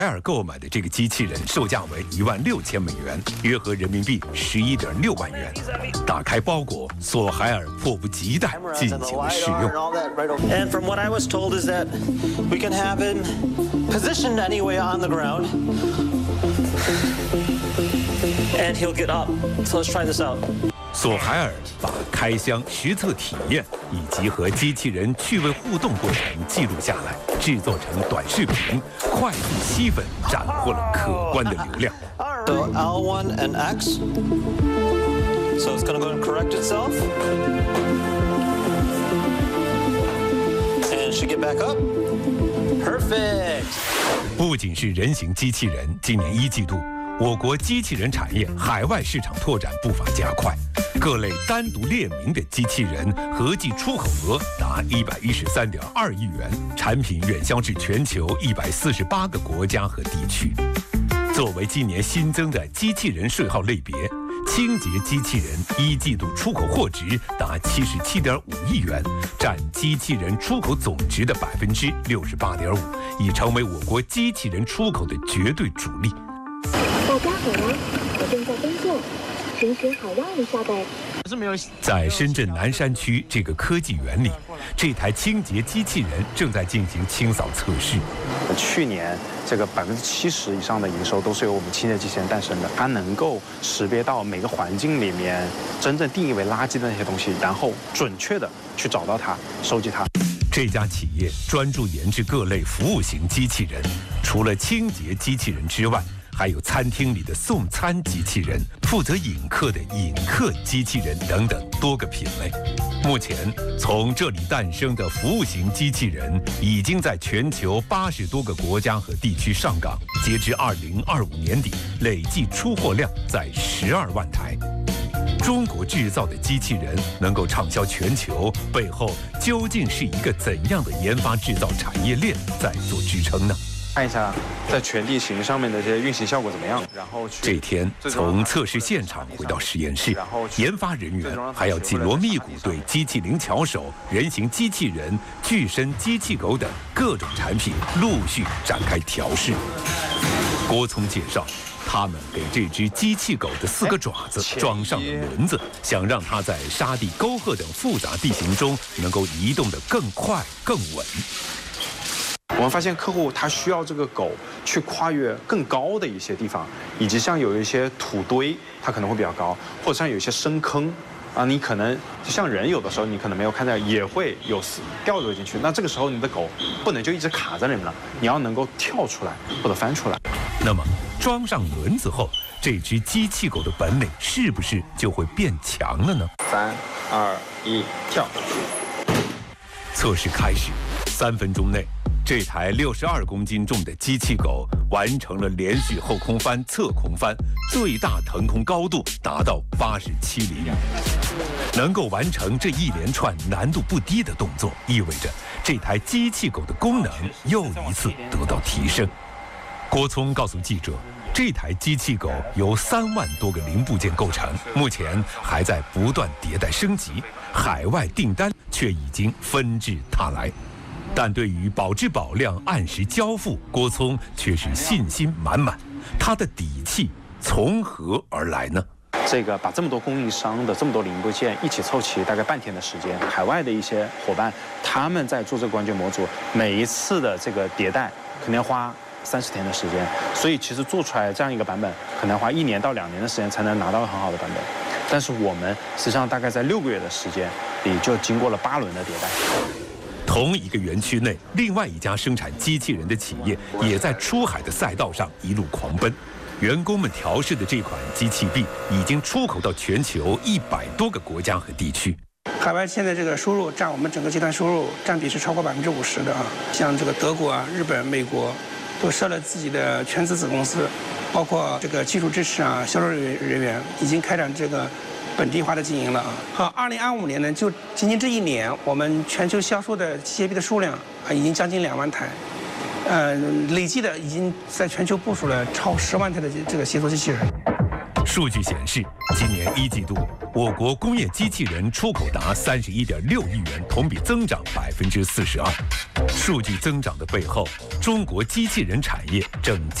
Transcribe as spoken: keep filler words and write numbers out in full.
海尔购买的这个机器人售价为一万六千美元，约合人民币十一点六万元。打开包裹，索海尔迫不及待进行了试用。 And from what I was told is that we can have him positioned anyway on the ground, and he'll get up. So let's try this out. 索海尔把开箱、实测体验以及和机器人趣味互动过程记录下来，制作成短视频，快速吸粉，斩获了可观的流量。 So L one and X. So it's going to go and correct itself. And it should get back up. Perfect. 不仅是人形机器人，今年一季度，我国机器人产业海外市场拓展步伐加快，各类单独列名的机器人合计出口额达一百一十三点二亿元，产品远销至全球一百四十八个国家和地区。作为今年新增的机器人税号类别，清洁机器人一季度出口货值达七十七点五亿元，占机器人出口总值的百分之六十八点五，已成为我国机器人出口的绝对主力。 大家好呀，我正在工作，平时海外一下呗。 在深圳南山区这个科技园里，这台清洁机器人正在进行清扫测试。 去年这个百分之七十以上的营收都是由我们清洁机器人诞生的，它能够识别到每个环境里面真正定义为垃圾的那些东西，然后准确的去找到它，收集它。 这家企业专注研制各类服务型机器人，除了清洁机器人之外，还有餐厅里的送餐机器人、负责引客的引客机器人等等多个品类。目前，从这里诞生的服务型机器人已经在全球八十多个国家和地区上岗，截至二零二五年底，累计出货量在十二万台。中国制造的机器人能够畅销全球，背后究竟是一个怎样的研发制造产业链在做支撑呢？ 看一下在全地形上面的这些运行效果怎么样，然后这天从测试现场回到实验室，研发人员还要紧锣密鼓对机器灵巧手、人形机器人、巨身机器狗等各种产品陆续展开调试。郭聪介绍，他们给这只机器狗的四个爪子装上了轮子，想让它在沙地、沟壑等复杂地形中能够移动得更快、更稳。 我们发现客户他需要这个狗去跨越更高的一些地方，以及像有一些土堆，它可能会比较高，或者像有一些深坑啊，你可能像人有的时候你可能没有看到，也会有掉落进去。那这个时候你的狗不能就一直卡在里面了，你要能够跳出来或者翻出来。 那么装上轮子后，这只机器狗的本领是不是就会变强了呢？ 三二一，跳！ 测试开始，三分钟内。这台六十二公斤重的机器狗完成了连续后空翻、侧空翻，最大腾空高度达到八十七厘米。能够完成这一连串难度不低的动作，意味着这台机器狗的功能又一次得到提升。郭聪告诉记者，这台机器狗由三万多个零部件构成，目前还在不断迭代升级，海外订单却已经纷至沓来。但对于保质保量、按时交付，郭聪却是信心满满。他的底气从何而来呢？ 这个把这么多供应商的这么多零部件一起凑齐，大概半天的时间。海外的一些伙伴，他们在做这个关键模组，每一次的这个迭代可能要花三十天的时间，所以其实做出来这样一个版本，可能花一年到两年的时间才能拿到很好的版本。但是我们实际上大概在六个月的时间里，就经过了八轮的迭代。 同一个园区内，另外一家生产机器人的企业也在出海的赛道上一路狂奔。员工们调试的这款机器臂已经出口到全球一百多个国家和地区。 海外现在这个收入占我们整个集团收入占比是超过百分之五十的啊。像这个德国啊、日本、美国，都设了自己的全资子公司，包括这个技术支持啊、销售人员已经开展这个本地化的经营了啊。好，二零二五年呢，就仅仅这一年，我们全球销售的机械臂的数量啊，已经将近两万台，呃，累计的已经在全球部署了超十万台的这个协作机器人。 数据显示，今年一季度，我国工业机器人出口达三十一点六亿元，同比增长百分之四十二。 数据增长的背后，中国机器人产业正